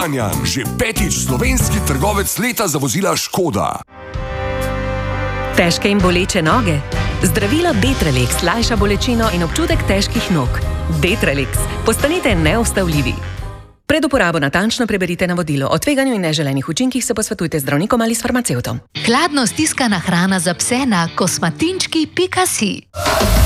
Kranjan, že 5. slovenski trgovec leta za vozila Škoda. Težke in boleče noge? Zdravilo Detralex lajša bolečino in občutek težkih nog. Detralex. Postanite neustavljivi. Pred uporabo natančno preberite navodilo. O tveganju in neželenih učinkih se posvetujte z zdravnikom ali s farmacevtom. Hladno stiskana hrana za pse na kosmatinčki.si.